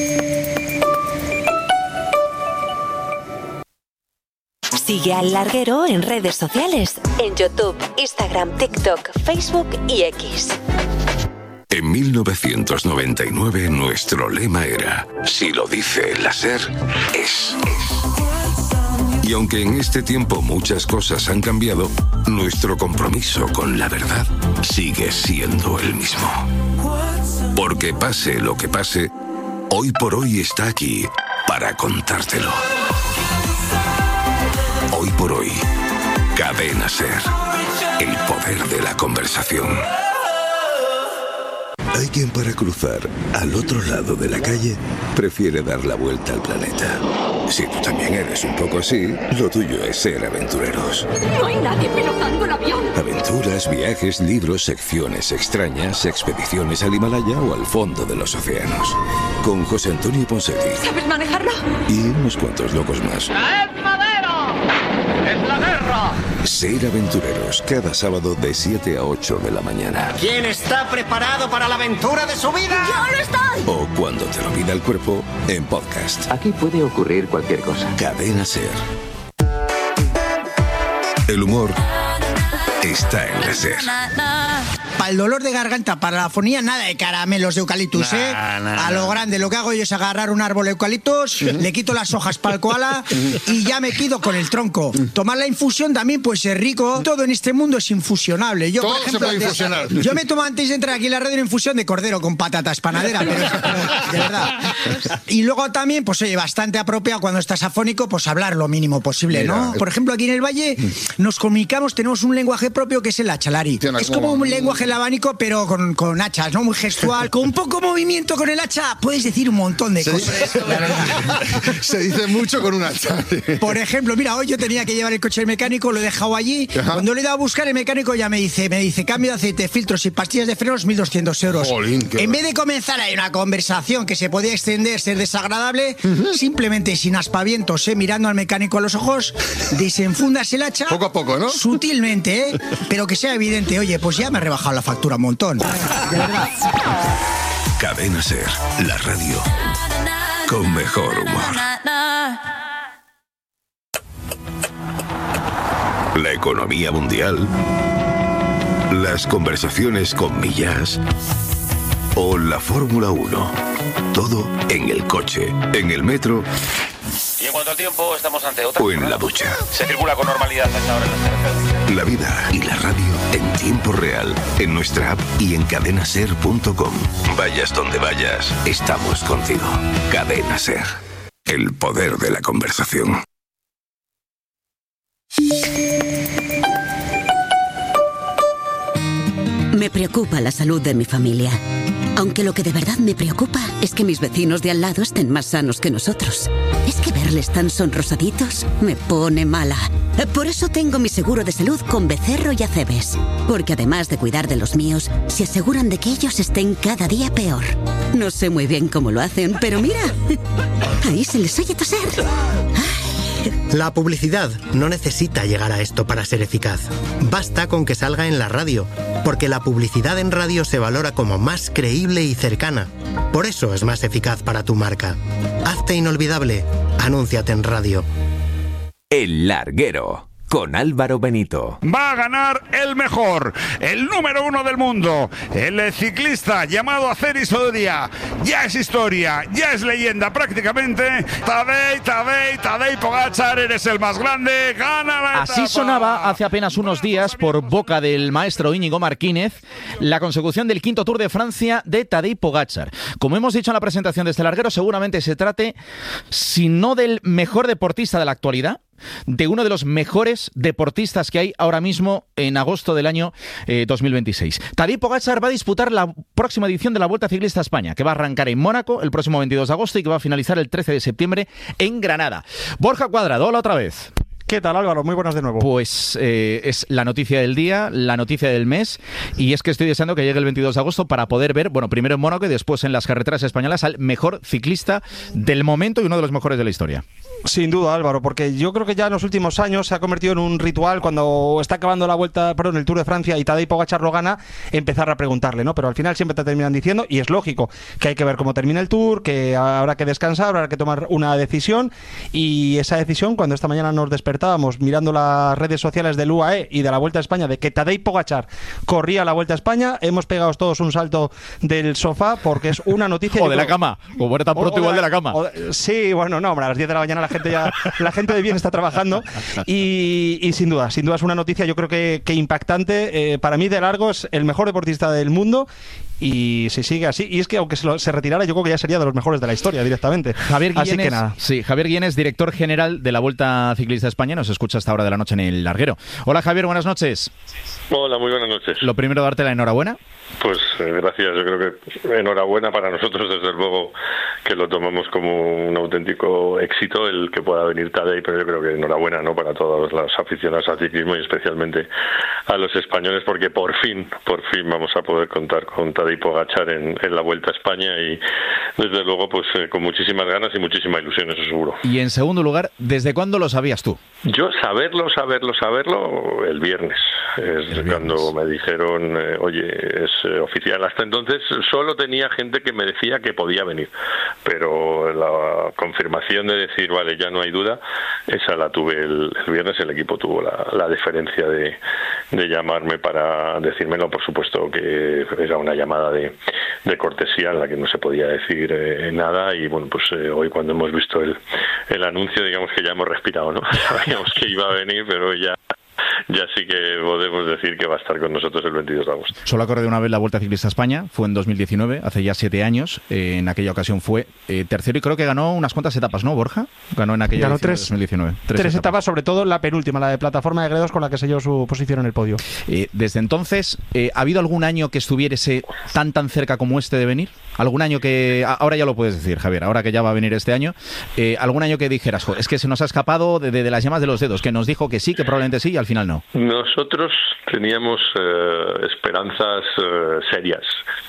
Sigue al Larguero en redes sociales, en YouTube, Instagram, TikTok, Facebook y X. En mil novecientos noventa y nueve nuestro lema era: si lo dice la SER, es. Y aunque en este tiempo muchas cosas han cambiado, nuestro compromiso con la verdad sigue siendo el mismo. Porque pase lo que pase, hoy por hoy está aquí para contártelo. Hoy por hoy, Cadena SER, el poder de la conversación. Hay quien para cruzar al otro lado de la calle prefiere dar la vuelta al planeta. Si tú también eres un poco así, lo tuyo es ser aventureros. No hay nadie pilotando el avión. Aventuras, viajes, libros, secciones extrañas, expediciones al Himalaya o al fondo de los océanos. Con José Antonio Ponseti. ¿Sabes manejarlo? Y unos cuantos locos más. ¡Es madero! ¡Es la guerra! Ser aventureros, cada sábado de siete a ocho de la mañana. ¿Quién está preparado para la aventura de su vida? ¡Yo lo estoy! O cuando te lo pida el cuerpo, en podcast. Aquí puede ocurrir cualquier cosa. Cadena SER. El humor está en la SER. Para el dolor de garganta, para la afonía, nada de caramelos de eucaliptus, nah, ¿eh? Nah, a lo grande, lo que hago yo es agarrar un árbol de eucaliptus, uh-huh. le quito las hojas para el koala y ya me quedo con el tronco. Tomar la infusión también, pues es rico. Todo en este mundo es infusionable. Yo, Todo por ejemplo, se puede infusionar. Yo me tomo antes de entrar aquí en la radio una infusión de cordero con patatas panadera, pero, pero de verdad. Y luego también, pues oye, bastante apropiado cuando estás afónico, pues hablar lo mínimo posible, Mira, ¿no? Por ejemplo, aquí en el Valle nos comunicamos, tenemos un lenguaje propio que es el achalari. Es como un lenguaje el abanico, pero con, con hachas, ¿no? Muy gestual, con un poco movimiento con el hacha, puedes decir un montón de se cosas. Dice, se dice mucho con un hacha. Por ejemplo, mira, hoy yo tenía que llevar el coche al mecánico, lo he dejado allí. Ajá. Cuando le he dado a buscar, el mecánico ya me dice, me dice, cambio de aceite, filtros y pastillas de frenos, mil doscientos euros. Jolín, en vez de comenzar ahí una conversación que se podía extender, ser desagradable, uh-huh. simplemente sin aspavientos, ¿eh? Mirando al mecánico a los ojos, desenfundas el hacha. Poco a poco, ¿no? Sutilmente, ¿eh? Pero que sea evidente, oye, pues ya me he rebajado la factura un montón. De verdad. Cadena SER, la radio con mejor humor. La economía mundial, las conversaciones con Millás o la Fórmula uno. Todo en el coche, en el metro Y en cuanto al tiempo, estamos ante otra. o en la ducha. Se circula con normalidad a esta hora en las carreteras. La vida y la radio en tiempo real, en nuestra app y en cadena ser punto com. Vayas donde vayas, estamos contigo. Cadena Ser. El poder de la conversación. Me preocupa la salud de mi familia. Aunque lo que de verdad me preocupa es que mis vecinos de al lado estén más sanos que nosotros. Es que verles tan sonrosaditos me pone mala. Por eso tengo mi seguro de salud con Becerro y Acebes. Porque además de cuidar de los míos, se aseguran de que ellos estén cada día peor. No sé muy bien cómo lo hacen, pero mira, ahí se les oye toser. La publicidad no necesita llegar a esto para ser eficaz. Basta con que salga en la radio, porque la publicidad en radio se valora como más creíble y cercana. Por eso es más eficaz para tu marca. Hazte inolvidable. Anúnciate en radio. El Larguero, con Álvaro Benito. Va a ganar el mejor, el número uno del mundo, el ciclista llamado Aceris Oduria. Ya es historia, ya es leyenda prácticamente. Tadej, Tadej, Tadej Pogačar, eres el más grande, gana la Así etapa. sonaba hace apenas unos días por boca del maestro Íñigo Martínez la consecución del quinto Tour de Francia de Tadej Pogačar. Como hemos dicho en la presentación de este larguero, seguramente se trate, si no del mejor deportista de la actualidad, de uno de los mejores deportistas que hay ahora mismo en agosto del año eh, dos mil veintiséis. Tadej Pogačar va a disputar la próxima edición de la Vuelta Ciclista a España, que va a arrancar en Mónaco el próximo veintidós de agosto y que va a finalizar el trece de septiembre en Granada. Borja Cuadrado, hola otra vez. ¿Qué tal, Álvaro? Muy buenas de nuevo. Pues eh, es la noticia del día, la noticia del mes, y es que estoy deseando que llegue el veintidós de agosto para poder ver, bueno, primero en Mónaco y después en las carreteras españolas, al mejor ciclista del momento y uno de los mejores de la historia. Sin duda, Álvaro, porque yo creo que ya en los últimos años se ha convertido en un ritual cuando está acabando la vuelta, perdón, el Tour de Francia y Tadej Pogačar lo gana, empezar a preguntarle, ¿no? Pero al final siempre te terminan diciendo, y es lógico, que hay que ver cómo termina el Tour, que habrá que descansar, habrá que tomar una decisión, y esa decisión, cuando esta mañana nos despertábamos mirando las redes sociales del U A E y de la Vuelta a España, de que Tadej Pogačar corría la Vuelta a España, hemos pegado todos un salto del sofá, porque es una noticia... O de la cama, como era tan pronto igual de la cama. De, sí, bueno, no, hombre, a las diez de la mañana la gente ya, la gente de bien está trabajando, y, y sin duda, sin duda es una noticia yo creo que, que impactante, eh, para mí de largo es el mejor deportista del mundo, y si sigue así, y es que aunque se, lo, se retirara, yo creo que ya sería de los mejores de la historia directamente. Javier Guillenes, así que nada. Sí, Javier Guillenes, director general de la Vuelta Ciclista a España, nos escucha a esta hora de la noche en el larguero. Hola Javier, buenas noches. Hola, muy buenas noches. Lo primero, darte la enhorabuena. Pues eh, gracias, yo creo que enhorabuena para nosotros, desde luego que lo tomamos como un auténtico éxito el que pueda venir Tadej, pero yo creo que enhorabuena, ¿no?, para todos los aficionados al ciclismo y especialmente a los españoles, porque por fin, por fin vamos a poder contar con Tadej Pogačar en, en la Vuelta a España, y desde luego pues eh, con muchísimas ganas y muchísima ilusión, eso seguro. Y en segundo lugar, ¿desde cuándo lo sabías tú? Yo saberlo, saberlo, saberlo el viernes, es el viernes. Cuando me dijeron, eh, oye, es eh, oficial. Hasta entonces solo tenía gente que me decía que podía venir, pero la confirmación de decir, vale, ya no hay duda, esa la tuve el, el viernes. El equipo tuvo la, la deferencia de, de llamarme para decírmelo. Por supuesto que era una llamada de, de cortesía en la que no se podía decir eh, nada, y bueno, pues eh, hoy cuando hemos visto el, el anuncio, digamos que ya hemos respirado, ¿no? Sabíamos que iba a venir, pero ya ya sí que podemos decir que va a estar con nosotros el veintidós de agosto. Solo ha corrido una vez la Vuelta Ciclista a España, fue en dos mil diecinueve, hace ya siete años. Eh, en aquella ocasión fue eh, tercero y creo que ganó unas cuantas etapas, ¿no, Borja? Ganó en aquella ganó tres, tres, dos mil diecinueve. Tres, tres etapas. etapas, sobre todo la penúltima, la de Plataforma de Gredos, con la que selló su posición en el podio. Eh, desde entonces, eh, ¿ha habido algún año que estuviese tan tan cerca como este de venir? ¿Algún año que, ahora ya lo puedes decir, Javier, ahora que ya va a venir este año, eh, algún año que dijeras, es que se nos ha escapado de, de, de las yemas de los dedos, que nos dijo que sí, que probablemente sí, y al final no? Nosotros teníamos eh, esperanzas eh, serias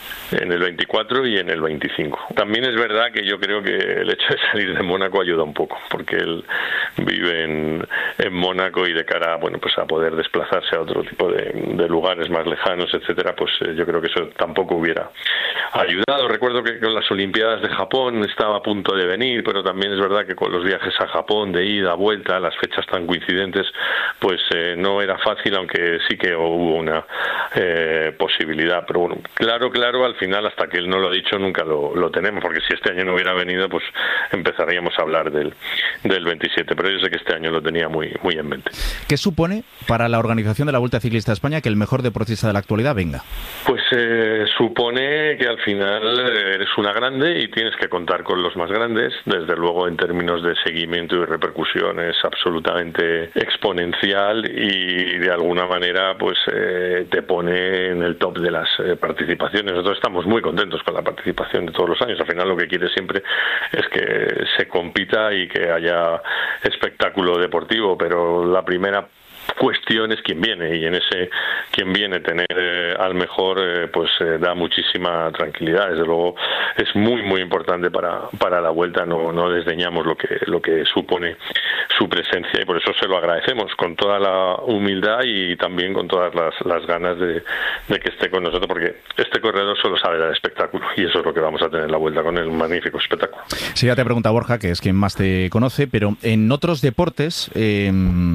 en el veinticuatro y en el veinticinco. También es verdad que yo creo que el hecho de salir de Mónaco ayuda un poco, porque él vive en, en Mónaco, y de cara, bueno, pues a poder desplazarse a otro tipo de, de lugares más lejanos, etcétera, pues eh, yo creo que eso tampoco hubiera ayudado. Recuerdo que con las Olimpiadas de Japón estaba a punto de venir, pero también es verdad que con los viajes a Japón de ida, vuelta, las fechas tan coincidentes, pues eh, no era fácil, aunque sí que hubo una eh, posibilidad. Pero bueno, claro, claro, al final, hasta que él no lo ha dicho, nunca lo, lo tenemos, porque si este año no hubiera venido, pues empezaríamos a hablar del, del veintisiete, pero yo sé que este año lo tenía muy, muy en mente. ¿Qué supone para la organización de la Vuelta Ciclista a España que el mejor deportista de la actualidad venga? Pues eh, supone que al final eres una grande y tienes que contar con los más grandes. Desde luego, en términos de seguimiento y repercusión es absolutamente exponencial y de alguna manera pues eh, te pone en el top de las eh, participaciones. Nosotros estamos muy contentos con la participación de todos los años. Al final lo que quiere siempre es que se compita y que haya espectáculo deportivo, pero la primera cuestión es quién viene, y en ese quién viene tener eh, al mejor eh, pues eh, da muchísima tranquilidad. Desde luego es muy muy importante para, para la Vuelta, no, no desdeñamos lo que lo que supone su presencia, y por eso se lo agradecemos con toda la humildad y también con todas las, las ganas de, de que esté con nosotros, porque este corredor solo sabe dar espectáculo y eso es lo que vamos a tener en la Vuelta, con el magnífico espectáculo. Sí, ya te pregunta Borja, que es quien más te conoce, pero en otros deportes eh,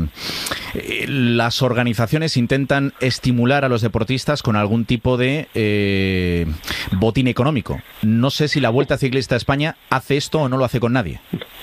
las organizaciones intentan estimular a los deportistas con algún tipo de eh, botín económico. No sé si la Vuelta Ciclista a España hace esto o no lo hace con nadie.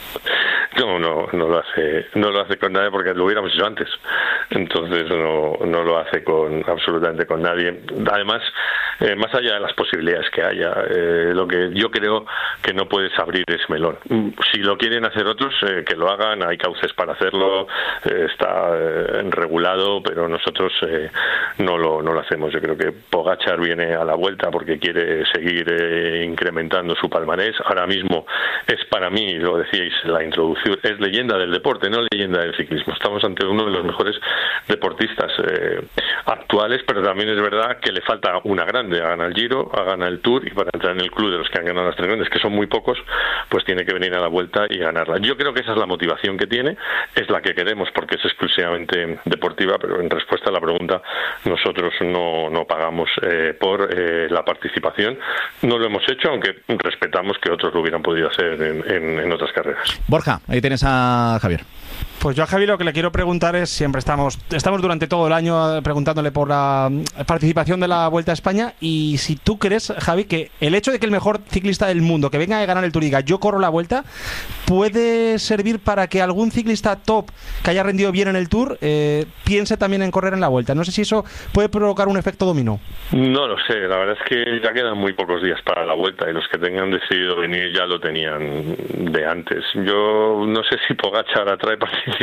No, no, no lo hace, no lo hace con nadie, porque lo hubiéramos hecho antes. Entonces no, no lo hace con absolutamente con nadie. Además, eh, más allá de las posibilidades que haya, eh, lo que yo creo que no puedes abrir es melón. Si lo quieren hacer otros, eh, que lo hagan. Hay cauces para hacerlo, eh, está eh, regulado, pero nosotros eh, no lo no lo hacemos. Yo creo que Pogačar viene a la Vuelta porque quiere seguir eh, incrementando su palmarés. Ahora mismo es, para mí, lo decíais, la introducción, es leyenda del deporte, no leyenda del ciclismo. Estamos ante uno de los mejores deportistas eh, actuales, pero también es verdad que le falta una grande. Ha ganado el Giro, ha ganado el Tour, y para entrar en el club de los que han ganado las tres grandes, que son muy pocos, pues tiene que venir a la Vuelta y ganarla. Yo creo que esa es la motivación que tiene, es la que queremos, porque es exclusivamente deportiva, pero en respuesta a la pregunta, nosotros no, no pagamos eh, por eh, la participación. No lo hemos hecho, aunque respetamos que otros lo hubieran podido hacer en, en, en otras carreras. Borja, ahí tienes a Javier. Pues yo a Javi lo que le quiero preguntar es, siempre estamos estamos durante todo el año preguntándole por la participación de la Vuelta a España, y si tú crees, Javi, que el hecho de que el mejor ciclista del mundo que venga a ganar el Tour y diga yo corro la Vuelta, puede servir para que algún ciclista top que haya rendido bien en el Tour eh, piense también en correr en la Vuelta. No sé si eso puede provocar un efecto dominó. No lo sé, la verdad es que ya quedan muy pocos días para la Vuelta, y los que tengan decidido venir ya lo tenían de antes. Yo no sé si Pogačar atrae participación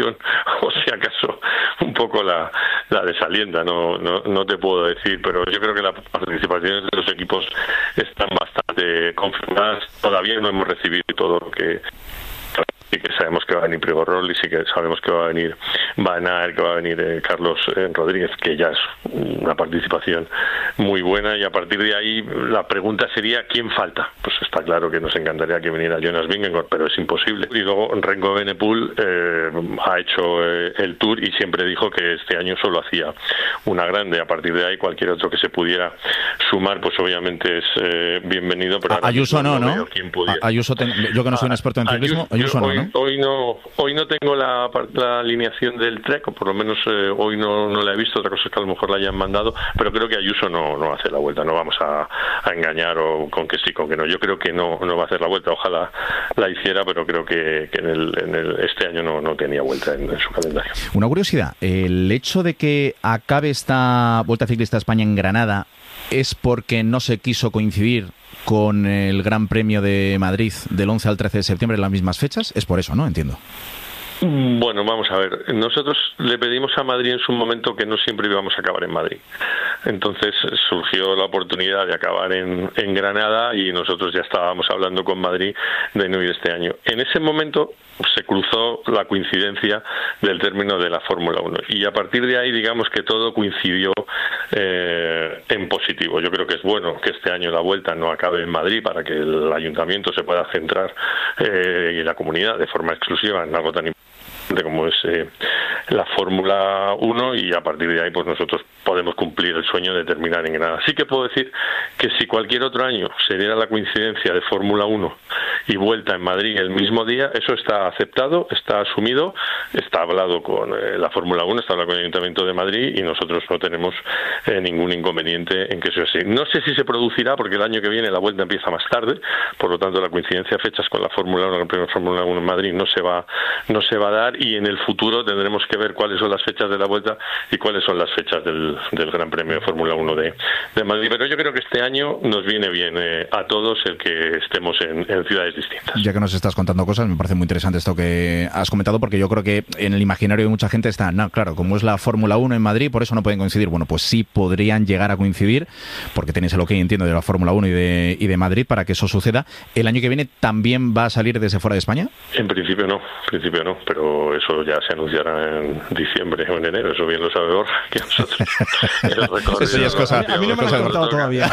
o si acaso un poco la, la desalienta, no, no, no te puedo decir, pero yo creo que las participaciones de los equipos están bastante configuradas. Todavía no hemos recibido todo lo que... Sí que sabemos que va a venir Primož Roglič, sí que sabemos que va a venir Van Aert, que va a venir eh, Carlos eh, Rodríguez, que ya es una participación muy buena, y a partir de ahí la pregunta sería ¿quién falta? Pues está claro que nos encantaría que viniera Jonas Vingegaard, pero es imposible. Y luego Remco Evenepoel eh, ha hecho eh, el Tour y siempre dijo que este año solo hacía una grande. A partir de ahí cualquier otro que se pudiera sumar, pues obviamente es eh, bienvenido. Pero a, Ayuso no, ¿no? ¿no? Ayuso ten, yo que no soy un experto en ciclismo, Ayuso, Ayuso no, hoy, ¿no? Hoy no, hoy no tengo la, la alineación del Trek, o por lo menos eh, hoy no, no la he visto. Otra cosa es que a lo mejor la hayan mandado, pero creo que Ayuso no, no hace la Vuelta. No vamos a, a engañar o con que sí, con que no. Yo creo que no, no va a hacer la Vuelta. Ojalá la hiciera, pero creo que, que en, el, en el, este año no, no tenía Vuelta en, en su calendario. Una curiosidad, el hecho de que acabe esta Vuelta Ciclista a España en Granada es porque no se quiso coincidir con el Gran Premio de Madrid del once al trece de septiembre en las mismas fechas. Es por eso, ¿no? Entiendo. Bueno, vamos a ver. Nosotros le pedimos a Madrid en su momento que no siempre íbamos a acabar en Madrid. Entonces surgió la oportunidad de acabar en, en Granada, y nosotros ya estábamos hablando con Madrid de no ir este año. En ese momento se cruzó la coincidencia del término de la Fórmula uno, y a partir de ahí digamos que todo coincidió eh, en positivo. Yo creo que es bueno que este año la Vuelta no acabe en Madrid, para que el ayuntamiento se pueda centrar eh, y la comunidad de forma exclusiva en algo tan importante como es eh, la Fórmula uno, y a partir de ahí pues nosotros podemos cumplir el sueño de terminar en Granada. Sí que puedo decir que si cualquier otro año se diera la coincidencia de Fórmula uno y vuelta en Madrid el mismo día, eso está aceptado, está asumido, está hablado con eh, la Fórmula uno, está hablado con el Ayuntamiento de Madrid, y nosotros no tenemos eh, ningún inconveniente en que eso sea así. No sé si se producirá, porque el año que viene la vuelta empieza más tarde, por lo tanto la coincidencia de fechas con la Fórmula uno, la primera Fórmula uno en Madrid, no se va no se va a dar, y en el futuro tendremos que ver cuáles son las fechas de la vuelta y cuáles son las fechas del, del Gran Premio de Fórmula uno de, de Madrid. Pero yo creo que este año nos viene bien eh, a todos el que estemos en, en ciudades distintas. Ya que nos estás contando cosas, me parece muy interesante esto que has comentado, porque yo creo que en el imaginario de mucha gente está, no, claro, como es la Fórmula uno en Madrid, por eso no pueden coincidir. Bueno, pues sí podrían llegar a coincidir, porque tenéis el ok, entiendo, de la Fórmula uno y de, y de Madrid para que eso suceda. ¿El año que viene también va a salir desde fuera de España? En principio no, en principio no, pero eso ya se anunciará en diciembre o en enero, eso bien lo sabe Borja, que nosotros eso ya es cosa, a mí no me lo han contado todavía.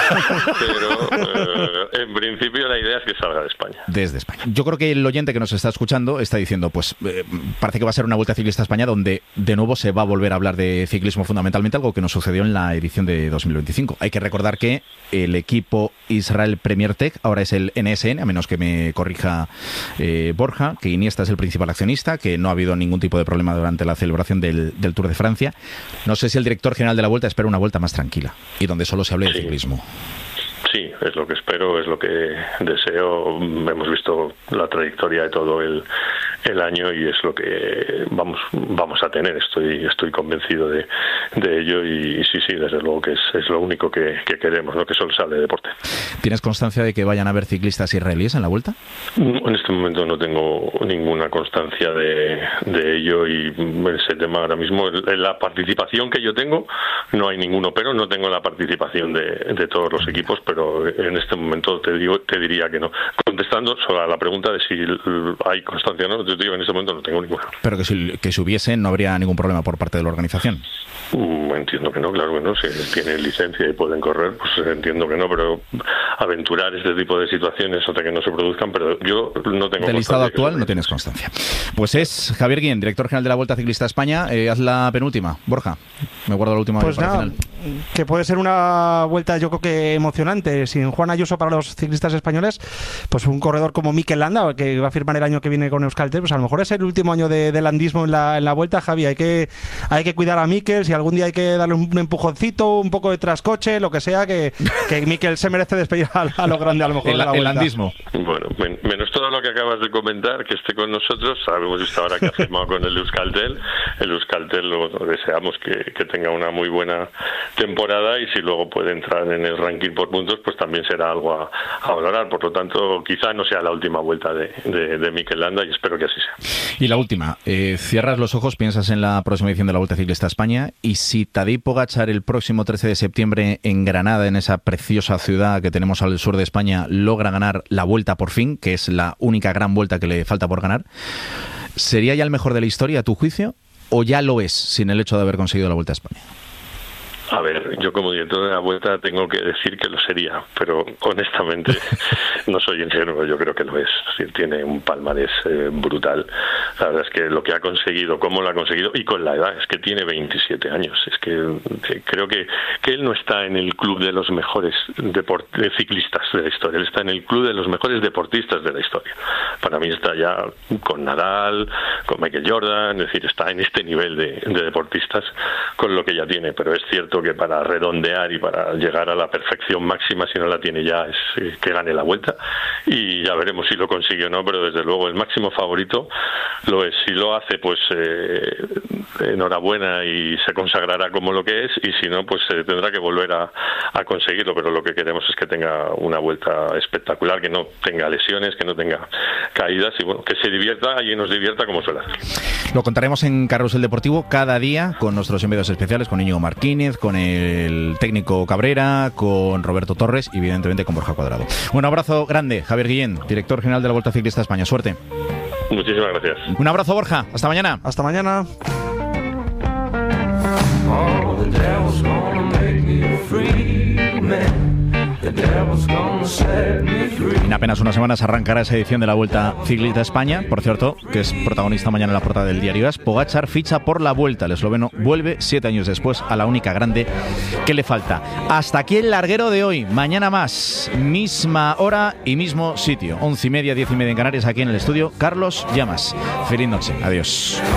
Pero eh, en principio la idea es que salga de España. Desde España. Yo creo que el oyente que nos está escuchando está diciendo, pues eh, parece que va a ser una Vuelta Ciclista a España donde de nuevo se va a volver a hablar de ciclismo, fundamentalmente algo que nos sucedió en la edición de dos mil veinticinco. Hay que recordar que el equipo Israel Premier Tech ahora es el N S N, a menos que me corrija eh, Borja, que Iniesta es el principal accionista, que no ha habido ningún tipo de problema durante la celebración del, del Tour de Francia. No sé si el director general de la Vuelta espera una vuelta más tranquila y donde solo se hable de sí. ciclismo. Sí, es lo que espero, es lo que deseo. Hemos visto la trayectoria de todo el, el año y es lo que vamos vamos a tener. Estoy estoy convencido de, de ello y, y sí, sí, desde luego que es, es lo único que, que queremos, ¿no? Que solo sale de deporte. ¿Tienes constancia de que vayan a haber ciclistas israelíes en la Vuelta? En este momento no tengo ninguna constancia de, de ello y ese tema ahora mismo, en la participación que yo tengo, no hay ninguno, pero no tengo la participación de, de todos los equipos, pero en este momento te digo te diría que no. Contestando sobre la pregunta de si hay constancia o no, te digo en este momento no tengo ninguna. Pero que si, que si hubiese no habría ningún problema por parte de la organización. Mm, entiendo que no, claro que no. Si tienen licencia y pueden correr, pues entiendo que no, pero aventurar este tipo de situaciones hasta que no se produzcan, pero yo no tengo del listado actual no tienes constancia. Pues es Javier Guillén, director general de la Vuelta Ciclista a España. Eh, haz la penúltima, Borja. Me guardo la última. Pues para nada, el final. Que puede ser una vuelta yo creo que emocionante. Sin Juan Ayuso para los ciclistas españoles, pues un corredor como Mikel Landa, que va a firmar el año que viene con Euskaltel, pues a lo mejor es el último año de, de landismo en la, en la Vuelta, Javi. Hay que, hay que cuidar a Mikel, si algún día hay que darle un, un empujoncito, un poco de trascoche, lo que sea, que, que Mikel se merece despedir a, a lo grande a lo mejor el, de la Vuelta. El landismo. Bueno, men, menos todo lo que acabas de comentar, que esté con nosotros. Hemos visto ahora que ha firmado con el Euskaltel. El Euskaltel lo, lo deseamos que, que tenga una muy buena temporada y si luego puede entrar en el ranking por puntos, pues también será algo a, a valorar. Por lo tanto, quizá no sea la última vuelta de, de, de Mikel Landa y espero que así sea. Y la última, eh, cierras los ojos, piensas en la próxima edición de la Vuelta Ciclista a España y si Tadej Pogačar el próximo trece de septiembre en Granada, en esa preciosa ciudad que tenemos al sur de España, logra ganar la Vuelta por fin, que es la única gran vuelta que le falta por ganar, ¿sería ya el mejor de la historia a tu juicio o ya lo es sin el hecho de haber conseguido la Vuelta a España? A ver, yo como director de la Vuelta tengo que decir que lo sería, pero honestamente no soy ingenuo, yo creo que lo es. Es decir, tiene un palmarés eh, brutal. La verdad es que lo que ha conseguido, cómo lo ha conseguido, y con la edad, es que tiene veintisiete años. Es que, que creo que, que él no está en el club de los mejores deport- de ciclistas de la historia, él está en el club de los mejores deportistas de la historia. Para mí está ya con Nadal, con Michael Jordan, es decir, está en este nivel de, de deportistas con lo que ya tiene, pero es cierto que para redondear y para llegar a la perfección máxima, si no la tiene ya, es eh, que gane la Vuelta y ya veremos si lo consigue o no, pero desde luego el máximo favorito lo es. Si lo hace, pues eh, enhorabuena y se consagrará como lo que es, y si no, pues eh, tendrá que volver a, a conseguirlo, pero lo que queremos es que tenga una Vuelta espectacular, que no tenga lesiones, que no tenga caídas y bueno, que se divierta y nos divierta como suele hacer. Lo contaremos en Carrusel Deportivo cada día con nuestros enviados especiales, con Íñigo Martínez, con el técnico Cabrera, con Roberto Torres y evidentemente con Borja Cuadrado. Un abrazo grande, Javier Guillén, director general de la Vuelta Ciclista a España. Suerte. Muchísimas gracias. Un abrazo, Borja. Hasta mañana. Hasta mañana. En apenas unas semanas arrancará esa edición de la Vuelta Ciclista a España, por cierto, que es protagonista mañana en la portada del diario AS. Pogačar ficha por la Vuelta. El esloveno vuelve siete años después a la única grande que le falta. Hasta aquí el larguero de hoy. Mañana más, misma hora y mismo sitio. Once y media, diez y media en Canarias, aquí en el estudio. Carlos Llamas. Feliz noche. Adiós.